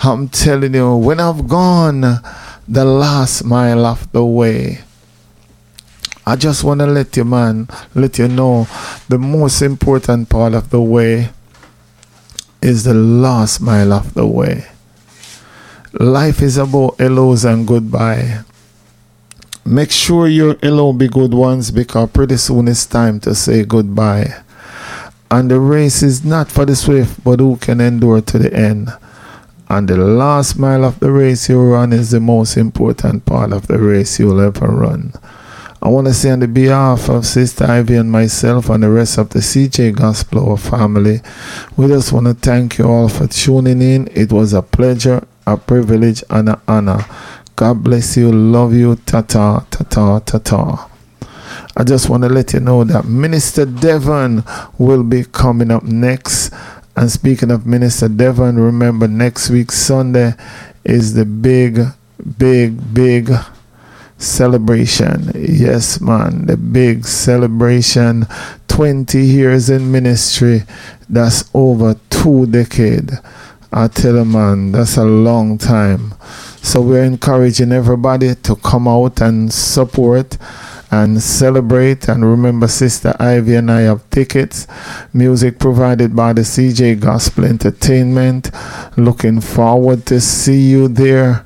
I'm telling you, when I've gone the last mile of the way, I just want to let you know the most important part of the way is the last mile of the way. Life is about hellos and goodbye. Make sure your hello be good ones, because pretty soon it's time to say goodbye. And the race is not for the swift, but who can endure to the end. And the last mile of the race you run is the most important part of the race you'll ever run. I want to say on the behalf of Sister Ivy and myself and the rest of the CJ Gospel Hour family, we just want to thank you all for tuning in. It was a pleasure, a privilege, and an honor. God bless you, love you, ta-ta, ta-ta, ta-ta. I just want to let you know that Minister Devon will be coming up next. And speaking of Minister Devon, remember next week Sunday is the big celebration. Yes, man, the big celebration. 20 years in ministry. That's over 2 decades. I tell you, man, that's a long time. So we're encouraging everybody to come out and support and celebrate. And remember, Sister Ivy and I have tickets. Music provided by the CJ Gospel Entertainment. Looking forward to see you there.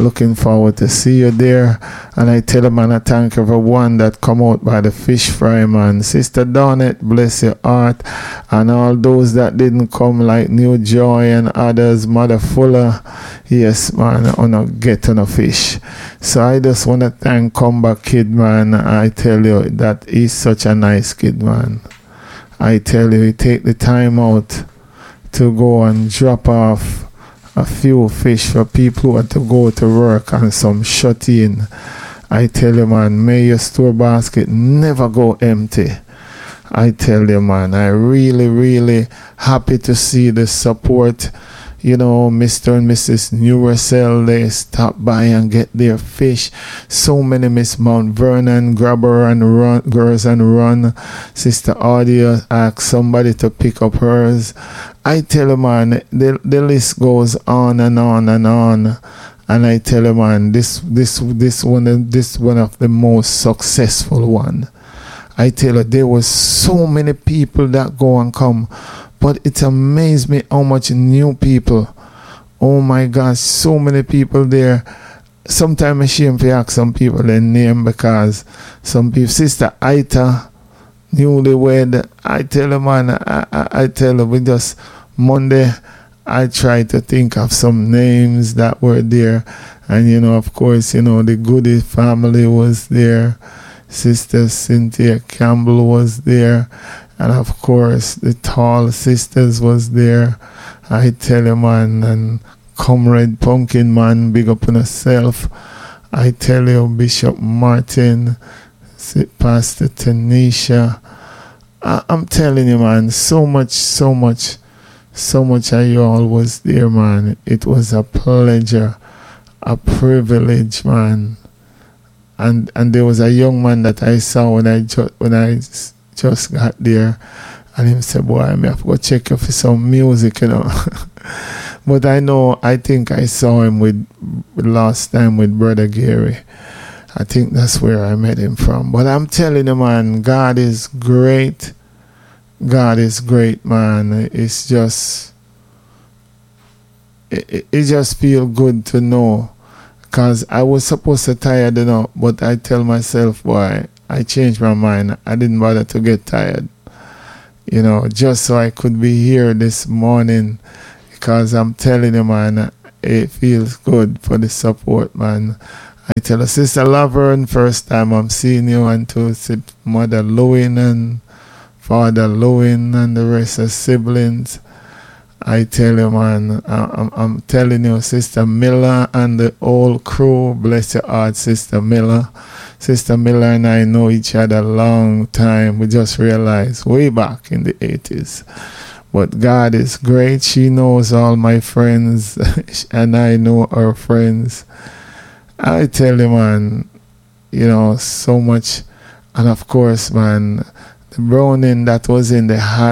And I tell them, and I thank everyone that come out by the fish fry, man. Sister Donnet, bless your heart. And all those that didn't come, like New Joy and others, Mother Fuller. Yes, man, on a get on a fish. So I just want to thank Comeback Kid, man. I tell you that he's such a nice kid, man. I tell you, he take the time out to go and drop off a few fish for people who want to go to work and some shut in. I tell you, man, may your store basket never go empty. I tell you, man, I really happy to see the support. You know, Mr. and Mrs. Newcastle, they stop by and get their fish. So many Miss Mount Vernon, Grabber and Run, Girls and Run. Sister Audio asked somebody to pick up hers. I tell you, man, the list goes on and on and on. And I tell you, man, this one of the most successful one. I tell you, there was so many people that go and come. But it amazed me how much new people. Oh my gosh, so many people there. Sometimes I'm ashamed to ask some people their name, because some people, Sister Aita, newlywed, I tell her, man, I tell her, we just, Monday, I try to think of some names that were there. And, you know, of course, you know, the Goody family was there. Sister Cynthia Campbell was there. And of course, the Tall Sisters was there. I tell you, man, and Comrade Pumpkin, man, big up on yourself. I tell you, Bishop Martin, Pastor Tanisha. I'm telling you, man, so much of you all was there, man. It was a pleasure, a privilege, man. And there was a young man that I saw when I just got there, and him said, boy, I have to go check you for some music, you know. But I think I saw him with last time with Brother Gary. I think that's where I met him from. But I'm telling you, man, God is great. God is great, man. It's just, it just feels good to know. Because I was supposed to tired, you know, but I tell myself, boy, I changed my mind. I didn't bother to get tired, you know, just so I could be here this morning, because I'm telling you, man, it feels good for the support, man. I tell her, Sister Laverne, first time I'm seeing you, and to Mother Lewin and Father Lewin and the rest of siblings. I tell you, man, I'm telling you, Sister Miller and the whole crew, bless your heart, Sister Miller. Sister Miller and I know each other a long time. We just realized way back in the 80s. But God is great. She knows all my friends, and I know her friends. I tell you, man, you know, so much. And of course, man, the browning that was in the hat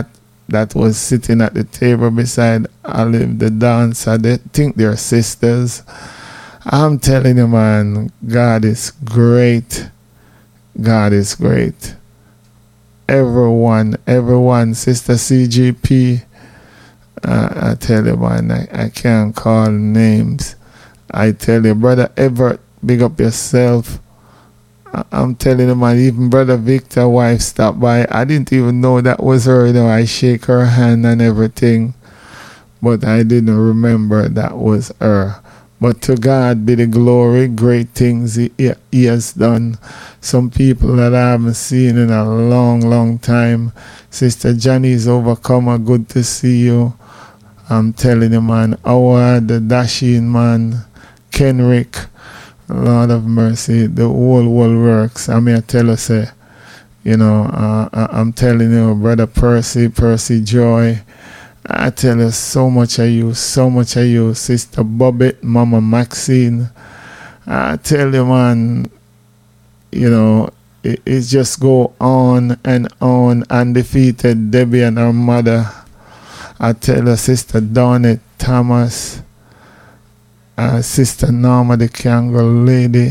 that was sitting at the table beside Olive the dancer. They think they're sisters. I'm telling you, man, God is great. God is great. Everyone, Sister CGP, I tell you, man, I can't call names. I tell you, Brother Everett, big up yourself. I'm telling you, man, even Brother Victor's wife stopped by. I didn't even know that was her, you know. I shake her hand and everything, but I didn't remember that was her. But to God be the glory, great things he has done. Some people that I haven't seen in a long, long time. Sister Johnny's Overcomer, good to see you. I'm telling you, man, Howard, the Dashing man, Kenrick, Lord of mercy, the whole world works. I mean, I tell you, say, you know, I'm telling you, Brother Percy Joy, I tell you, so much of you, Sister Bobbitt, Mama Maxine. I tell you, man, you know, it just go on and on. Undefeated Debbie and her mother. I tell you, Sister Donnet Thomas, Sister Norma the Kangaroo lady.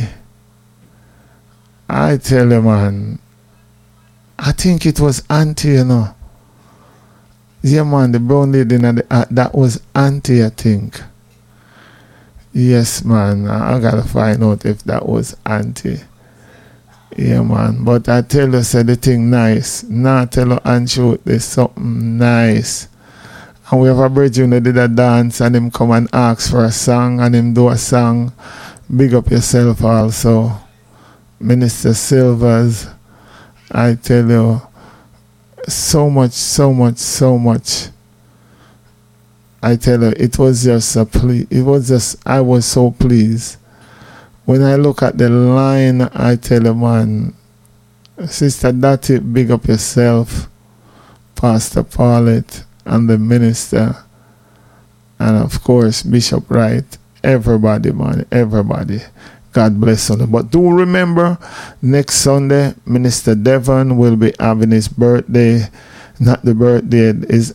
I tell you, man, I think it was Auntie, you know. Yeah, man, the brown lady, that was Auntie, I think. Yes, man, I gotta find out if that was Auntie. Yeah, man, but I tell you, say the thing nice. Now tell you, Auntie, there's something nice. And we have a brethren who did a dance and him come and ask for a song and him do a song. Big up yourself also. Minister Silvers, I tell you, so much. I tell you, it was just I was so pleased. When I look at the line, I tell you, man, Sister Dottie, big up yourself. Pastor Paulette and the minister, and of course Bishop Wright, everybody, man, everybody. God bless you. But do remember, next Sunday, Minister Devon will be having his birthday, not the birthday, his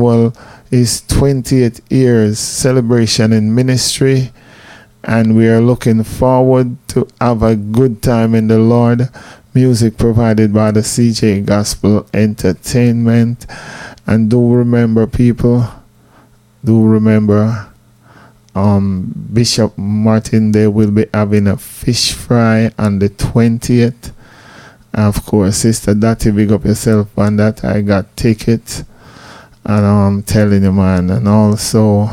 20th years celebration in ministry, and we are looking forward to have a good time in the Lord. Music provided by the CJ Gospel Entertainment. And do remember, people, Bishop Martin, they will be having a fish fry on the 20th. Of course, Sister Dottie, big up yourself on that. I got tickets. And I'm telling you, man. And also,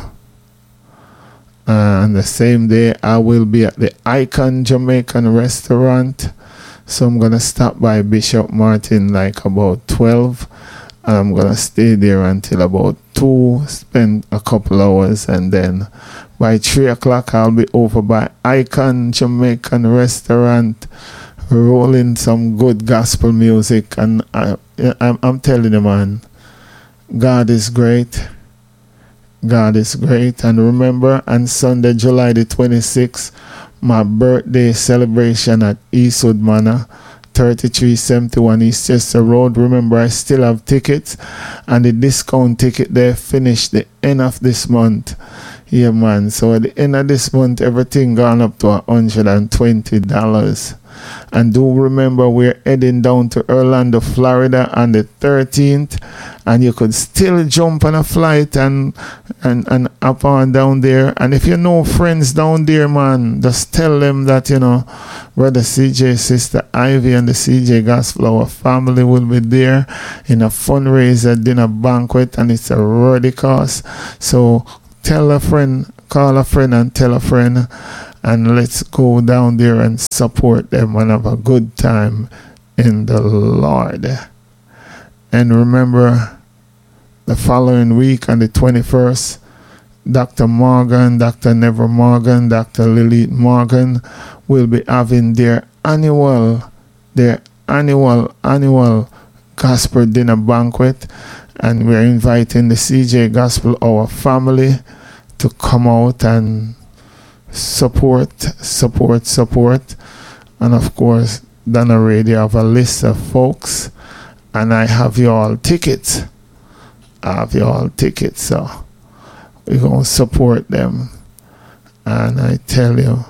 on the same day, I will be at the Icon Jamaican restaurant. So I'm going to stop by Bishop Martin like about 12. I'm going to stay there until about 2, spend a couple hours, and then by 3 o'clock I'll be over by Icon Jamaican restaurant, rolling some good gospel music. And I'm telling you, man, God is great. God is great. And remember, on Sunday, July the 26th, my birthday celebration at Eastwood Manor, 3371 East Chester Road. Remember, I still have tickets, and the discount ticket they finished the end of this month. Yeah, man. So at the end of this month, everything gone up to $120. And do remember, we're heading down to Orlando, Florida on the 13th, and you could still jump on a flight and up and down there. And if you know friends down there, man, just tell them that, you know, Brother CJ, Sister Ivy, and the CJ Gospel, our family will be there in a fundraiser dinner banquet, and it's a worthy cause. So tell a friend, call a friend, and tell a friend. And let's go down there and support them and have a good time in the Lord. And remember, the following week on the 21st, Dr. Morgan, Dr. Never Morgan, Dr. Lilith Morgan will be having their annual gospel dinner banquet. And we're inviting the CJ Gospel, our family, to come out and support. And of course, Donna Radio have a list of folks, and I have you all tickets. have you all tickets, so we're going to support them. And I tell you,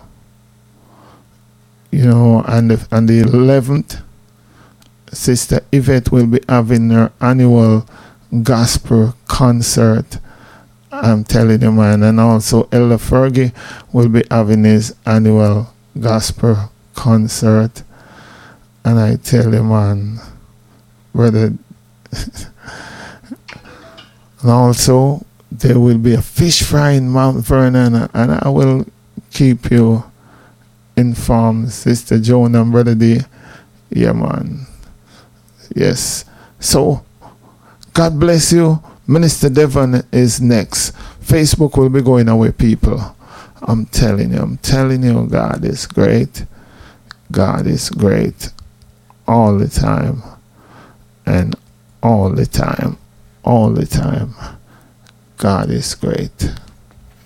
you know, on the 11th, Sister Yvette will be having her annual gospel concert. I'm telling you, man. And also Elder Fergie will be having his annual gospel concert. And I tell you, man, brother, and also there will be a fish fry in Mount Vernon, and I will keep you informed, Sister Joan and Brother D. Yeah, man. Yes. So, God bless you. Minister Devon is next. Facebook will be going away, people. I'm telling you, God is great. God is great all the time. And all the time. God is great.